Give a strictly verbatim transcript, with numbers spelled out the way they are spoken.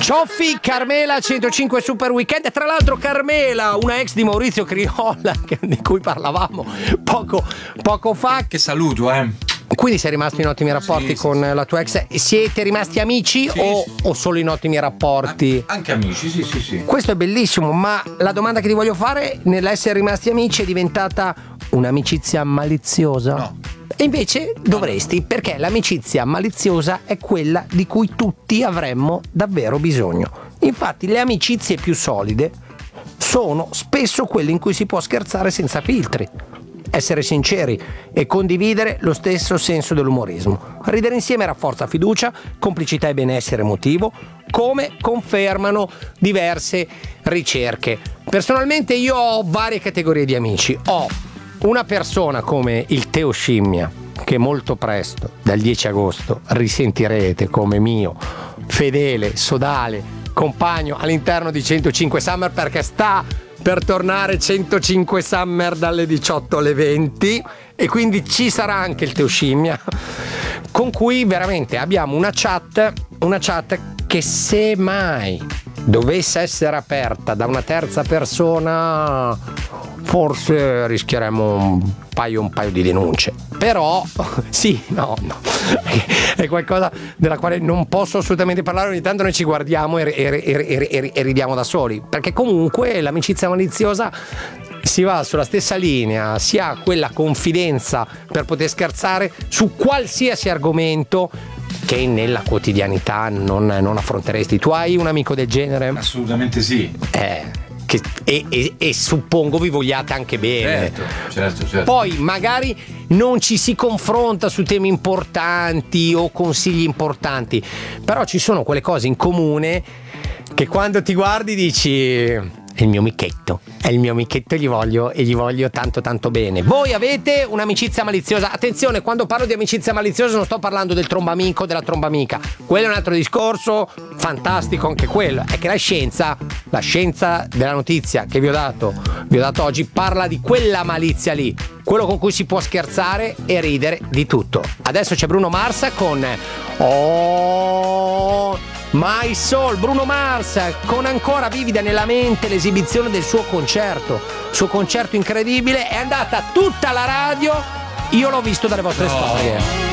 Cioffi, Carmela, centocinque Super Weekend. E tra l'altro Carmela, una ex di Maurizio Criolla, di cui parlavamo poco, poco fa. Che saluto, eh. Quindi sei rimasto in ottimi rapporti sì, con sì, la tua ex? Siete rimasti amici sì, o, sì. o solo in ottimi rapporti? Anche amici, sì, sì, sì. Questo è bellissimo, ma la domanda che ti voglio fare, nell'essere rimasti amici, è diventata un'amicizia maliziosa? No. E invece dovresti, perché l'amicizia maliziosa è quella di cui tutti avremmo davvero bisogno. Infatti le amicizie più solide sono spesso quelle in cui si può scherzare senza filtri, essere sinceri e condividere lo stesso senso dell'umorismo. Ridere insieme rafforza fiducia, complicità e benessere emotivo, come confermano diverse ricerche. Personalmente io ho varie categorie di amici. Ho una persona come il Teo Scimmia, che molto presto, dal dieci agosto, risentirete come mio fedele, sodale compagno all'interno di centocinque Summer, perché sta per tornare centocinque Summer dalle diciotto alle venti, e quindi ci sarà anche il Teo Scimmia, con cui veramente abbiamo una chat, una chat che se mai dovesse essere aperta da una terza persona forse rischieremo un paio, un paio di denunce. Però sì, no, no, è qualcosa della quale non posso assolutamente parlare. Ogni tanto noi ci guardiamo e, e, e, e, e ridiamo da soli, perché comunque l'amicizia maliziosa si va sulla stessa linea, si ha quella confidenza per poter scherzare su qualsiasi argomento che nella quotidianità non, non affronteresti. Tu hai un amico del genere? Assolutamente sì. Eh, che, e, e, e suppongo vi vogliate anche bene. Certo, certo, certo. Poi magari non ci si confronta su temi importanti o consigli importanti, però ci sono quelle cose in comune che quando ti guardi dici: è il mio amichetto, è il mio amichetto e gli voglio, e gli voglio tanto tanto bene. Voi avete un'amicizia maliziosa? Attenzione, quando parlo di amicizia maliziosa non sto parlando del trombamico o della trombamica, quello è un altro discorso, fantastico anche quello. È che la scienza, la scienza della notizia che vi ho dato, vi ho dato oggi, parla di quella malizia lì, quello con cui si può scherzare e ridere di tutto. Adesso c'è Bruno Mars con Oh My Soul, Bruno Mars, con ancora vivida nella mente l'esibizione del suo concerto, suo concerto incredibile, è andata tutta la radio, io l'ho visto dalle vostre no. storie.